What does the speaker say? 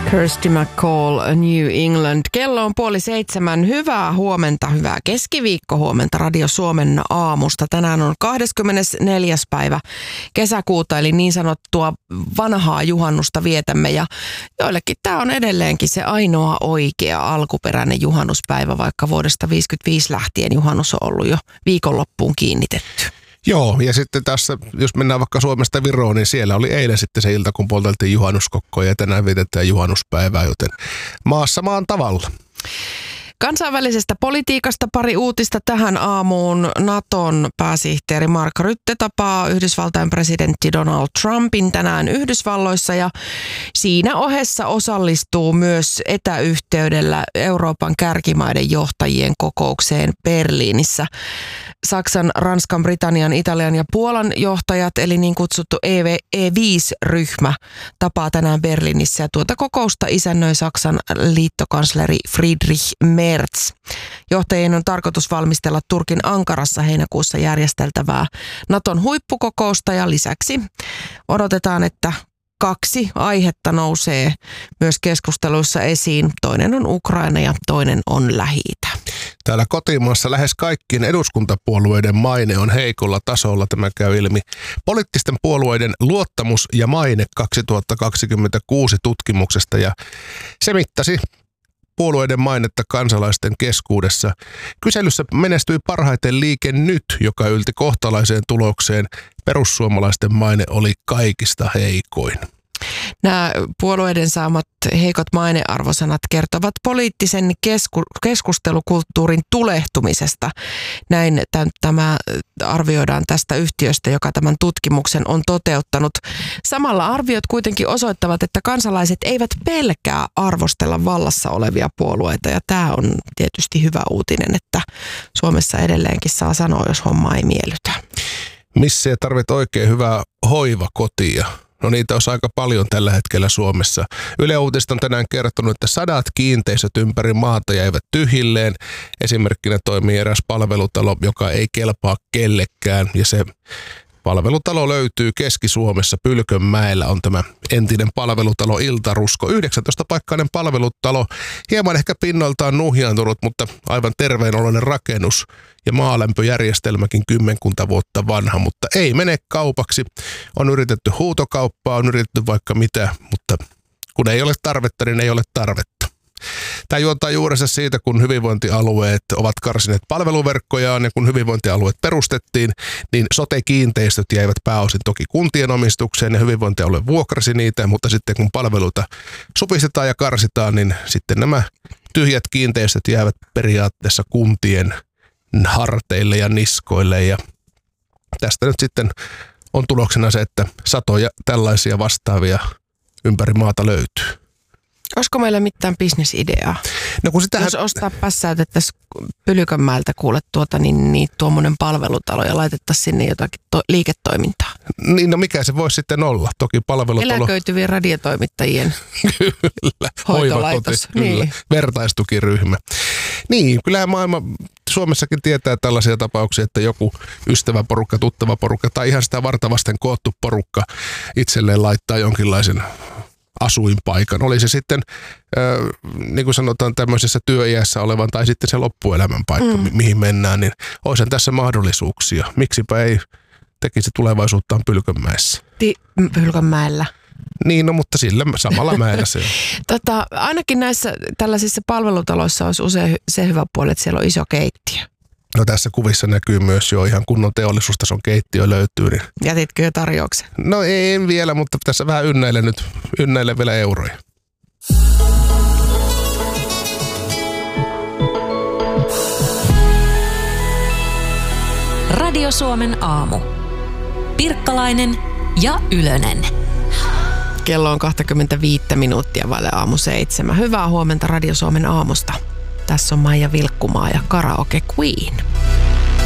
Kirsty McCall, New England. Kello on 6:30. Hyvää huomenta, hyvää keskiviikkohuomenta Radio Suomen aamusta. Tänään on 24. päivä kesäkuuta, eli niin sanottua vanhaa juhannusta vietämme. Ja joillekin tämä on edelleenkin se ainoa oikea alkuperäinen juhannuspäivä, vaikka vuodesta 1955 lähtien juhannus on ollut jo viikonloppuun kiinnitetty. Joo, ja sitten tässä, jos mennään vaikka Suomesta Viroon, niin siellä oli eilen sitten se ilta, kun polteltiin juhannuskokkoja ja tänään vietetään juhannuspäivää, joten maassa maan tavalla. Kansainvälisestä politiikasta pari uutista tähän aamuun. Naton pääsihteeri Mark Rutte tapaa Yhdysvaltain presidentti Donald Trumpin tänään Yhdysvalloissa ja siinä ohessa osallistuu myös etäyhteydellä Euroopan kärkimaiden johtajien kokoukseen Berliinissä. Saksan, Ranskan, Britannian, Italian ja Puolan johtajat, eli niin kutsuttu E5-ryhmä, tapaa tänään Berliinissä ja tuota kokousta isännöi Saksan liittokansleri Friedrich Merz. Johtajien on tarkoitus valmistella Turkin Ankarassa heinäkuussa järjesteltävää Naton huippukokousta ja lisäksi odotetaan, että 2 aihetta nousee myös keskusteluissa esiin. Toinen on Ukraina ja toinen on Lähi-itä. Täällä kotimaassa lähes kaikkien eduskuntapuolueiden maine on heikolla tasolla, tämä käy ilmi poliittisten puolueiden luottamus ja maine 2026 tutkimuksesta ja se mittasi puolueiden mainetta kansalaisten keskuudessa. Kyselyssä menestyi parhaiten Liike Nyt, joka ylti kohtalaiseen tulokseen. Perussuomalaisten maine oli kaikista heikoin. Nämä puolueiden saamat heikot mainearvosanat kertovat poliittisen keskustelukulttuurin tulehtumisesta. Näin tämä arvioidaan tästä yhtiöstä, joka tämän tutkimuksen on toteuttanut. Samalla arviot kuitenkin osoittavat, että kansalaiset eivät pelkää arvostella vallassa olevia puolueita. Ja tämä on tietysti hyvä uutinen, että Suomessa edelleenkin saa sanoa, jos homma ei miellytä. Missä tarvit oikein hyvää hoivakotia? No niitä on aika paljon tällä hetkellä Suomessa. Yle Uutiset on tänään kertonut, että 100 kiinteistöt ympäri maata jäivät tyhjilleen. Esimerkkinä toimii eräs palvelutalo, joka ei kelpaa kellekään. Ja se palvelutalo löytyy Keski-Suomessa. Pylkönmäellä on tämä entinen palvelutalo Iltarusko. 19-paikkainen palvelutalo. Hieman ehkä pinnoiltaan nuhjaantunut, mutta aivan terveenoloinen rakennus. Ja maalämpöjärjestelmäkin 10 vuotta vanha, mutta ei mene kaupaksi. On yritetty huutokauppaa, on yritetty vaikka mitä, mutta kun ei ole tarvetta, niin ei ole tarvetta. Tämä juontaa juurensa siitä, kun hyvinvointialueet ovat karsineet palveluverkkojaan ja kun hyvinvointialueet perustettiin, niin sote-kiinteistöt jäivät pääosin toki kuntien omistukseen ja hyvinvointialue vuokrasi niitä, mutta sitten kun palveluita supistetaan ja karsitaan, niin sitten nämä tyhjät kiinteistöt jäävät periaatteessa kuntien harteille ja niskoille ja tästä nyt sitten on tuloksena se, että satoja tällaisia vastaavia ympäri maata löytyy. Olisiko meillä mitään bisnesideaa? No kun sitähän... Jos ostaa pässäytettäisiin Pylkönmäeltä kuule niin tuommoinen palvelutalo ja laitettaisiin sinne jotakin liiketoimintaa. Niin, no mikä se voisi sitten olla? Toki palvelutalo... Eläköityvien radiotoimittajien kyllä, hoitolaitos. Kyllä, niin. Vertaistukiryhmä. Niin, kyllähän maailma Suomessakin tietää tällaisia tapauksia, että joku ystäväporukka, tuttava porukka tai ihan sitä vartavasten koottu porukka itselleen laittaa jonkinlaisen asuinpaikan. Oli se sitten, niin kuin sanotaan, tämmöisessä työiässä olevan tai sitten se loppuelämän paikka, mihin mennään, niin olisihan tässä mahdollisuuksia. Miksipä ei tekisi tulevaisuuttaan Pylkönmäessä? Pylkönmäellä. Niin, no mutta sillä samalla mäellä se on. Ainakin näissä tällaisissa palvelutaloissa olisi usein se hyvä puoli, että siellä on iso keittiö. No tässä kuvissa näkyy myös jo ihan kunnon teollisuustason keittiö löytyy. Niin... Jätitkö jo tarjouksen? No en vielä, mutta tässä vähän ynnäilen vielä euroja. Radio Suomen aamu. Pirkkalainen ja Ylönen. Kello on 25 minuuttia vaille aamu 7. Hyvää huomenta Radio Suomen aamusta. Tässä on Maija Vilkkumaa ja Karaoke Queen.